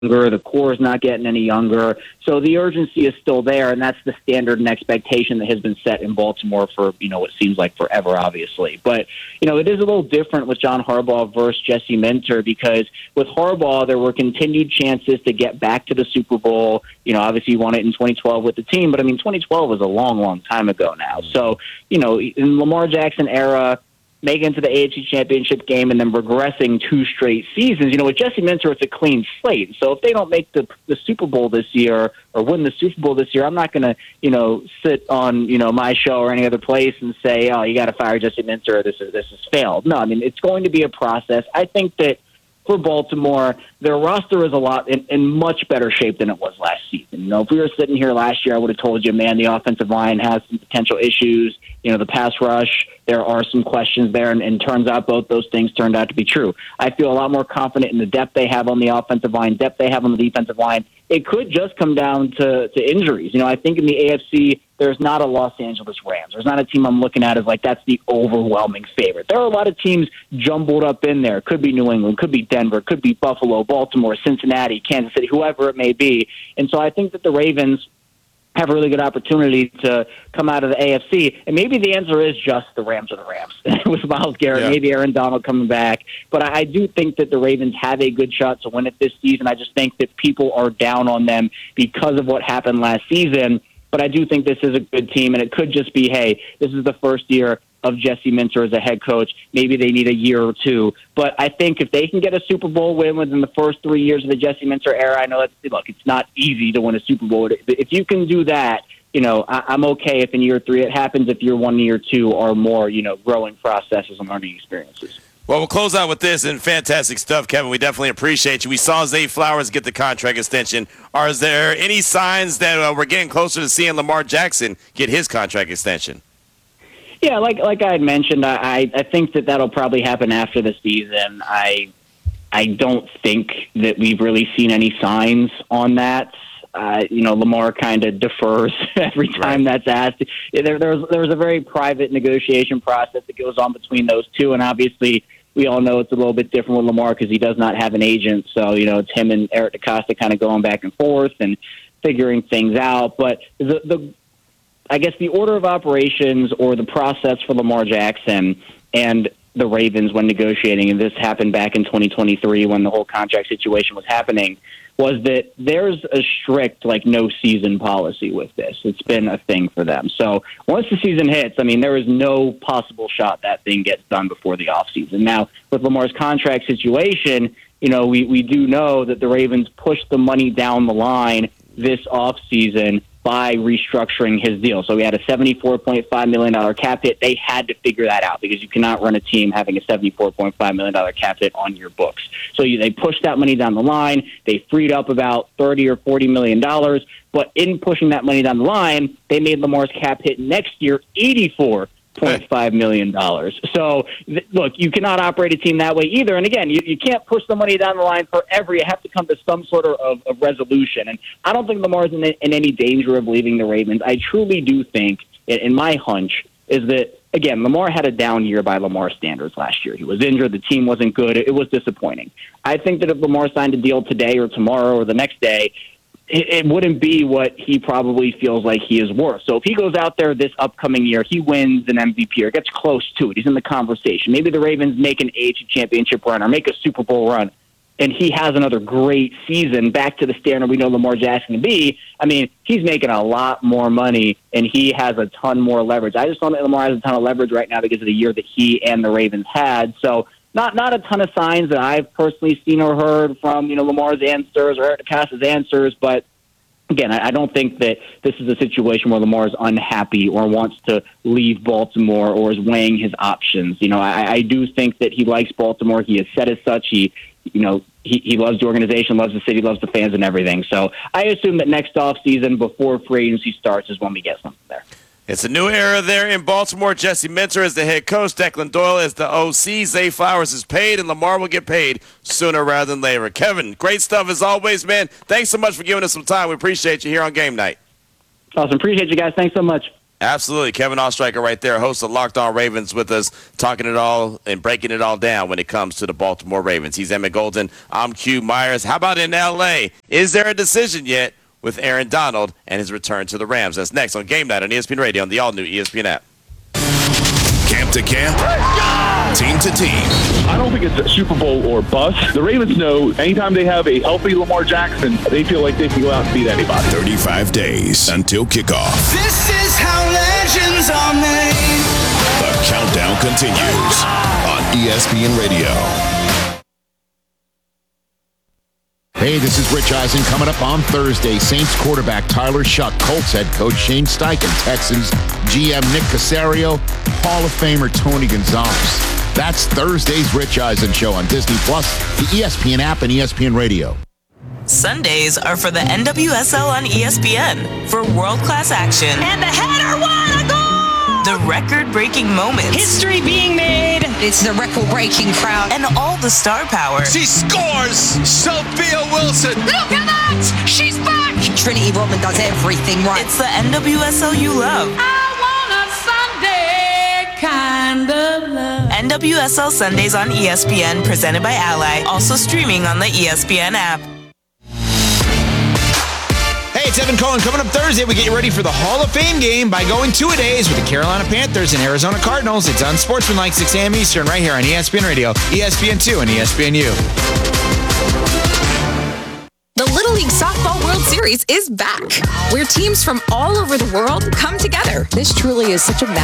The core is not getting any younger. So the urgency is still there, and that's the standard and expectation that has been set in Baltimore for, what seems like forever, obviously. But, it is a little different with John Harbaugh versus Jesse Minter, because with Harbaugh, there were continued chances to get back to the Super Bowl. Obviously, he won it in 2012 with the team, but, 2012 was a long, long time ago now. So, in Lamar Jackson era, making it to the AFC Championship game and then regressing 2 straight seasons. With Jesse Minter, it's a clean slate. So if they don't make the Super Bowl this year or win the Super Bowl this year, I'm not going to, sit on, my show or any other place and say, oh, you got to fire Jesse Minter. This has failed. No, it's going to be a process. I think that for Baltimore, their roster is a lot in much better shape than it was last season. If we were sitting here last year, I would have told you, man, the offensive line has some potential issues. The pass rush, there are some questions there, and turns out both those things turned out to be true. I feel a lot more confident in the depth they have on the offensive line, depth they have on the defensive line. It could just come down to injuries. I think in the AFC, there's not a Los Angeles Rams. There's not a team I'm looking at as like that's the overwhelming favorite. There are a lot of teams jumbled up in there. Could be New England, could be Denver, could be Buffalo, Baltimore, Cincinnati, Kansas City, whoever it may be. And so I think that the Ravens have a really good opportunity to come out of the AFC. And maybe the answer is just the Rams are the Rams with Myles Garrett, maybe Aaron Donald coming back. But I do think that the Ravens have a good shot to win it this season. I just think that people are down on them because of what happened last season. But I do think this is a good team, and it could just be, hey, this is the first year of Jesse Minter as a head coach. Maybe they need a year or two. But I think if they can get a Super Bowl win within the first 3 years of the Jesse Minter era, I know it's not easy to win a Super Bowl. If you can do that, I'm okay if in year 3 it happens. If year 1 and year 2 are more, growing processes and learning experiences. Well, we'll close out with this, and fantastic stuff, Kevin. We definitely appreciate you. We saw Zay Flowers get the contract extension. Is there any signs that we're getting closer to seeing Lamar Jackson get his contract extension? Yeah, like I had mentioned, I think that'll probably happen after the season. I don't think that we've really seen any signs on that. Lamar kind of defers every time that's asked. There's a very private negotiation process that goes on between those two, and obviously we all know it's a little bit different with Lamar because he does not have an agent. So, it's him and Eric DeCosta kind of going back and forth and figuring things out. But I guess the order of operations or the process for Lamar Jackson and the Ravens when negotiating, and this happened back in 2023 when the whole contract situation was happening, was that there's a strict, no-season policy with this. It's been a thing for them. So once the season hits, there is no possible shot that thing gets done before the offseason. Now, with Lamar's contract situation, we do know that the Ravens pushed the money down the line this offseason by restructuring his deal. So we had a $74.5 million cap hit. They had to figure that out because you cannot run a team having a $74.5 million cap hit on your books. So they pushed that money down the line. They freed up about $30 or $40 million. But in pushing that money down the line, they made Lamar's cap hit next year $84.5 million. So, look, you cannot operate a team that way either. And again, you can't push the money down the line forever. You have to come to some sort of resolution. And I don't think Lamar's in any danger of leaving the Ravens. I truly do think, and my hunch is that, again, Lamar had a down year by Lamar standards last year. He was injured. The team wasn't good. It was disappointing. I think that if Lamar signed a deal today or tomorrow or the next day, it wouldn't be what he probably feels like he is worth. So if he goes out there this upcoming year, he wins an MVP or gets close to it, he's in the conversation. Maybe the Ravens make an AFC Championship run or make a Super Bowl run, and he has another great season back to the standard we know Lamar Jackson to be. He's making a lot more money, and he has a ton more leverage. I just don't think Lamar has a ton of leverage right now because of the year that he and the Ravens had. So Not a ton of signs that I've personally seen or heard from, Lamar's answers or Eric DeCosta's answers. But, again, I don't think that this is a situation where Lamar is unhappy or wants to leave Baltimore or is weighing his options. I do think that he likes Baltimore. He has said as such. He loves the organization, loves the city, loves the fans and everything. So I assume that next offseason, before free agency starts, is when we get something there. It's a new era there in Baltimore. Jesse Minter is the head coach. Declan Doyle is the OC. Zay Flowers is paid, and Lamar will get paid sooner rather than later. Kevin, great stuff as always, man. Thanks so much for giving us some time. We appreciate you here on Game Night. Awesome. Appreciate you guys. Thanks so much. Absolutely. Kevin Ostreicher right there, host of Locked On Ravens, with us, talking it all and breaking it all down when it comes to the Baltimore Ravens. He's Emmett Golden. I'm Q Myers. How about in L.A.? Is there a decision yet with Aaron Donald and his return to the Rams? That's next on Game Night on ESPN Radio on the all-new ESPN app. Camp to camp, team to team. I don't think it's a Super Bowl or bust. The Ravens know anytime they have a healthy Lamar Jackson, they feel like they can go out and beat anybody. 35 days until kickoff. This is how legends are made. The countdown continues on ESPN Radio. Hey, this is Rich Eisen. Coming up on Thursday, Saints quarterback Tyler Shuck, Colts head coach Shane Steichen, Texans GM Nick Caserio, Hall of Famer Tony Gonzalez. That's Thursday's Rich Eisen Show on Disney+, the ESPN app, and ESPN Radio. Sundays are for the NWSL on ESPN for world-class action. And the header, what a goal! The record-breaking moments. History being made. It's the record-breaking crowd. And all the star power. She scores! Sophia Wilson! Look at that! She's back! Trinity Rodman does everything right. It's the NWSL you love. I want a Sunday kind of love. NWSL Sundays on ESPN, presented by Ally. Also streaming on the ESPN app. Hey, it's Evan Cohen. Coming up Thursday, we get you ready for the Hall of Fame game by going 2-a-days with the Carolina Panthers and Arizona Cardinals. It's on Sportsmanlike, 6 a.m. Eastern, right here on ESPN Radio, ESPN2, and ESPNU. The Little League Softball World Series is back, where teams from all over the world come together. This truly is such a